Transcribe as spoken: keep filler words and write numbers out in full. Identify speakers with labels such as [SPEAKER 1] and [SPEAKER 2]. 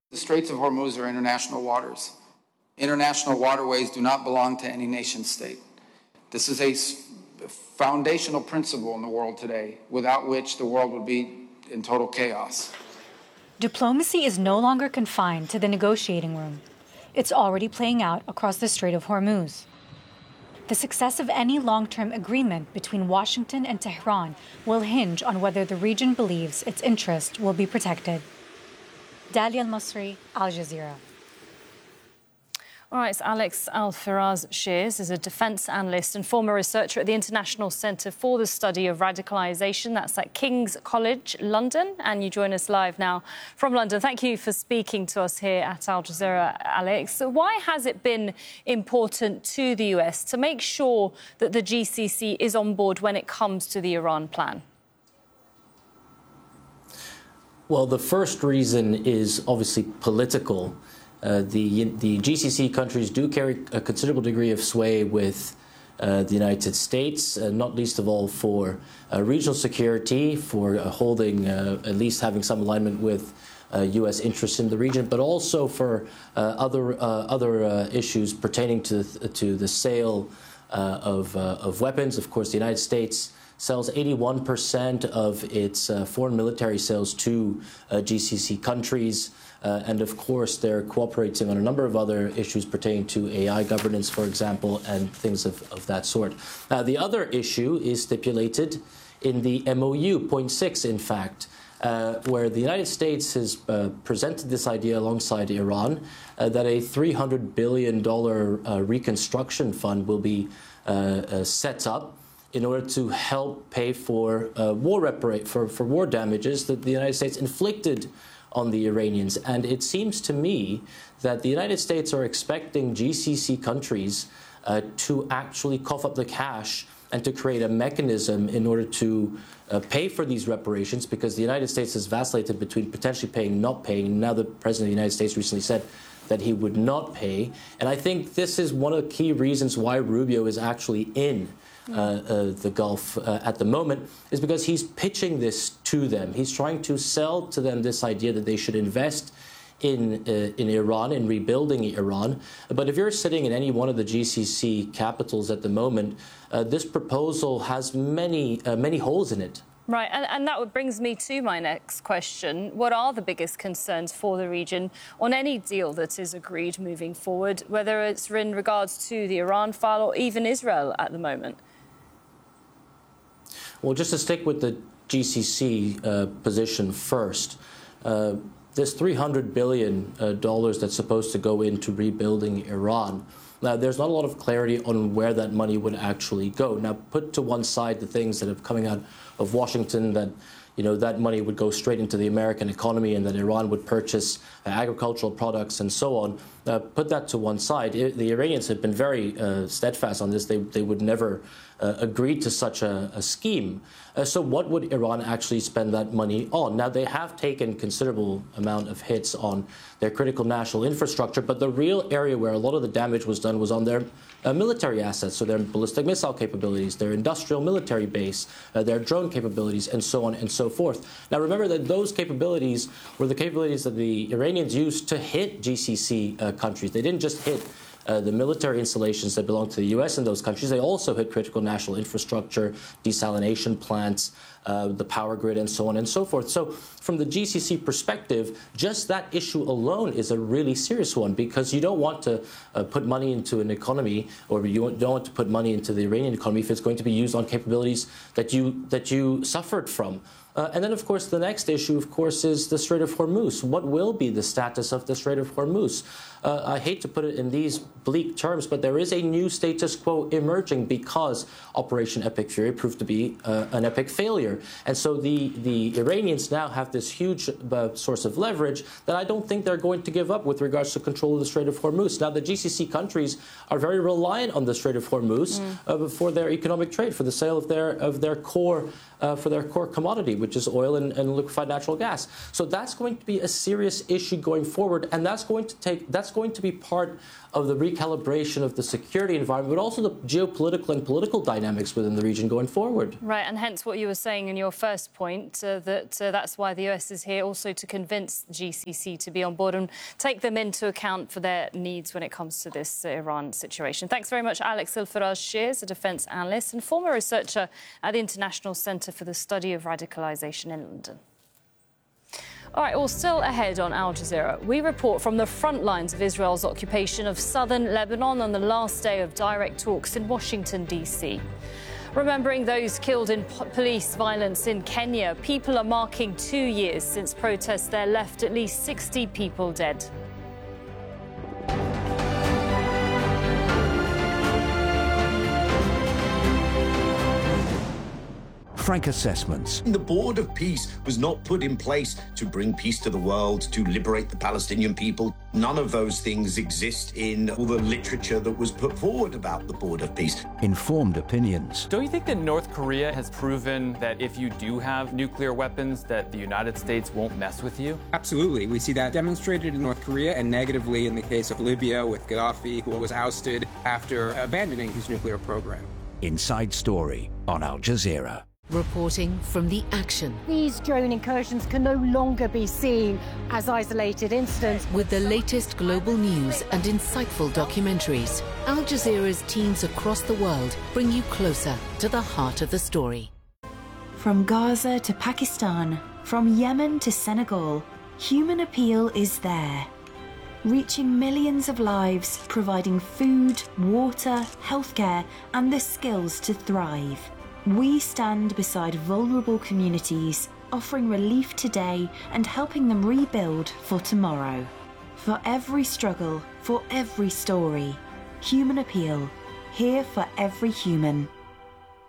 [SPEAKER 1] The Straits of Hormuz are international waters. International waterways do not belong to any nation state. This is a foundational principle in the world today, without which the world would be in total chaos.
[SPEAKER 2] Diplomacy is no longer confined to the negotiating room. It's already playing out across the Strait of Hormuz. The success of any long-term agreement between Washington and Tehran will hinge on whether the region believes its interests will be protected. Dalia Al-Masri, Al Jazeera.
[SPEAKER 3] All right, so Alex Al-Faraz Shears is a defence analyst and former researcher at the International Centre for the Study of Radicalisation. That's at King's College, London. And you join us live now from London. Thank you for speaking to us here at Al Jazeera, Alex. So why has it been important to the U S to make sure that the G C C is on board when it comes to the Iran plan?
[SPEAKER 4] Well, the first reason is obviously political. Uh, the, the G C C countries do carry a considerable degree of sway with uh, the United States, uh, not least of all for uh, regional security, for uh, holding, uh, at least having some alignment with uh, U S interests in the region, but also for uh, other uh, other uh, issues pertaining to to the sale uh, of uh, of weapons. Of course, the United States sells eighty-one percent of its uh, foreign military sales to uh, G C C countries. Uh, and of course, they're cooperating on a number of other issues pertaining to A I governance, for example, and things of, of that sort. Now, the other issue is stipulated in the M O U, point six, in fact, uh, where the United States has uh, presented this idea alongside Iran uh, that a three hundred billion dollars uh, reconstruction fund will be uh, uh, set up in order to help pay for uh, war repara- for, for war damages that the United States inflicted on the Iranians. And it seems to me that the United States are expecting G C C countries uh, to actually cough up the cash and to create a mechanism in order to uh, pay for these reparations, because the United States has vacillated between potentially paying and not paying. Now the President of the United States recently said that he would not pay. And I think this is one of the key reasons why Rubio is actually in Uh, uh, the Gulf uh, at the moment, is because he's pitching this to them. He's trying to sell to them this idea that they should invest in uh, in Iran, in rebuilding Iran. But if you're sitting in any one of the G C C capitals at the moment, uh, this proposal has many uh, many holes in it.
[SPEAKER 3] Right, and, and that brings me to my next question. What are the biggest concerns for the region on any deal that is agreed moving forward, whether it's in regards to the Iran file or even Israel at the moment?
[SPEAKER 4] Well, just to stick with the G C C uh, position first, uh, this three hundred billion dollars uh, that's supposed to go into rebuilding Iran. Now, there's not a lot of clarity on where that money would actually go. Now, put to one side the things that are coming out of Washington, that you know that money would go straight into the American economy and that Iran would purchase uh, agricultural products and so on. Uh, put that to one side. It, the Iranians have been very uh, steadfast on this. They, they would never uh, agree to such a, a scheme. Uh, so what would Iran actually spend that money on? Now, they have taken considerable amount of hits on their critical national infrastructure, but the real area where a lot of the damage was done was on their uh, military assets, so their ballistic missile capabilities, their industrial military base, uh, their drone capabilities, and so on and so forth. Now, remember that those capabilities were the capabilities that the Iranians used to hit G C C uh, countries. They didn't just hit Uh, the military installations that belong to the U S in those countries. They also hit critical national infrastructure, desalination plants, uh, the power grid, and so on and so forth. So from the G C C perspective, just that issue alone is a really serious one, because you don't want to uh, put money into an economy, or you don't want to put money into the Iranian economy if it's going to be used on capabilities that you that you suffered from. Uh, and then, of course, the next issue, of course, is the Strait of Hormuz. What will be the status of the Strait of Hormuz? Uh, I hate to put it in these bleak terms, but there is a new status quo emerging because Operation Epic Fury proved to be uh, an epic failure. And so the, the Iranians now have this huge uh, source of leverage that I don't think they're going to give up with regards to control of the Strait of Hormuz. Now, the G C C countries are very reliant on the Strait of Hormuz mm. uh, for their economic trade, for the sale of their, of their core uh, for their core commodity, which is oil and, and liquefied natural gas. So that's going to be a serious issue going forward, and that's going to take that's going to be part of the recalibration of the security environment, but also the geopolitical and political dynamics within the region going forward.
[SPEAKER 3] Right, and hence what you were saying in your first point, uh, that uh, that's why the U S is here also to convince the G C C to be on board and take them into account for their needs when it comes to this uh, Iran situation. Thanks very much, Alex El-Faraj-Shears, a defence analyst and former researcher at the International Centre for the Study of Radicalisation in London. All right, well, still ahead on Al Jazeera, we report from the front lines of Israel's occupation of southern Lebanon on the last day of direct talks in Washington, D C. Remembering those killed in police violence in Kenya, people are marking two years since protests there left at least sixty people dead.
[SPEAKER 5] Frank Assessments.
[SPEAKER 6] The Board of Peace was not put in place to bring peace to the world, to liberate the Palestinian people. None of those things exist in all the literature that was put forward about the Board of Peace.
[SPEAKER 5] Informed opinions.
[SPEAKER 7] Don't you think that North Korea has proven that if you do have nuclear weapons, that the United States won't mess with you?
[SPEAKER 8] Absolutely. We see that demonstrated in North Korea and negatively in the case of Libya with Gaddafi, who was ousted after abandoning his nuclear program.
[SPEAKER 5] Inside Story on Al Jazeera.
[SPEAKER 9] Reporting from the action.
[SPEAKER 10] These drone incursions can no longer be seen as isolated incidents.
[SPEAKER 9] With the latest global news and insightful documentaries, Al Jazeera's teams across the world bring you closer to the heart of the story.
[SPEAKER 11] From Gaza to Pakistan, from Yemen to Senegal, Human Appeal is there. Reaching millions of lives, providing food, water, healthcare, and the skills to thrive. We stand beside vulnerable communities, offering relief today and helping them rebuild for tomorrow. For every struggle, for every story, Human Appeal, here for every human.